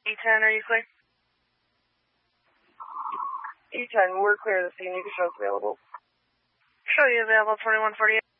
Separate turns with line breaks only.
E10, are you clear?
E10, we're clear of the scene. You can show us available.
Show you available, 2148.